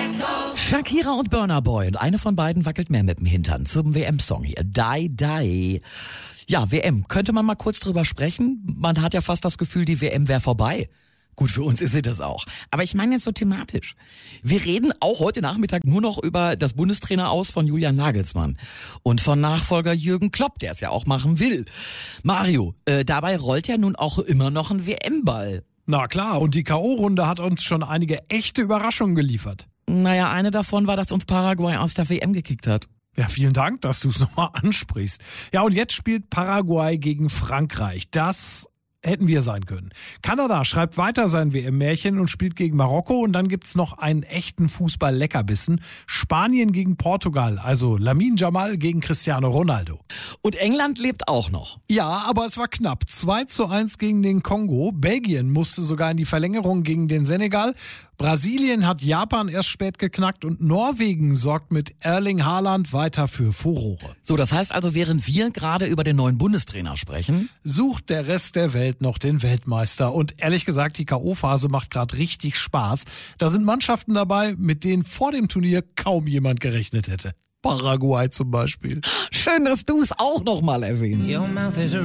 Shakira und Burna Boy, und eine von beiden wackelt mehr mit dem Hintern zum WM-Song hier. Die, Die. Ja, WM, könnte man mal kurz drüber sprechen? Man hat ja fast das Gefühl, die WM wäre vorbei. Gut, für uns ist sie das auch. Aber ich meine jetzt so thematisch. Wir reden auch heute Nachmittag nur noch über das Bundestrainer-Aus von Julian Nagelsmann und von Nachfolger Jürgen Klopp, der es ja auch machen will. Mario, dabei rollt ja nun auch immer noch ein WM-Ball. Na klar, und die K.O.-Runde hat uns schon einige echte Überraschungen geliefert. Naja, eine davon war, dass uns Paraguay aus der WM gekickt hat. Ja, vielen Dank, dass du es nochmal ansprichst. Ja, und jetzt spielt Paraguay gegen Frankreich. Das hätten wir sein können. Kanada schreibt weiter sein WM-Märchen und spielt gegen Marokko. Und dann gibt's noch einen echten Fußball-Leckerbissen. Spanien gegen Portugal, also Lamine Yamal gegen Cristiano Ronaldo. Und England lebt auch noch. Ja, aber es war knapp. 2:1 gegen den Kongo. Belgien musste sogar in die Verlängerung gegen den Senegal. Brasilien hat Japan erst spät geknackt und Norwegen sorgt mit Erling Haaland weiter für Furore. So, das heißt also, während wir gerade über den neuen Bundestrainer sprechen, sucht der Rest der Welt noch den Weltmeister. Und ehrlich gesagt, die K.O.-Phase macht gerade richtig Spaß. Da sind Mannschaften dabei, mit denen vor dem Turnier kaum jemand gerechnet hätte. Paraguay zum Beispiel. Schön, dass du es auch noch mal erwähnst.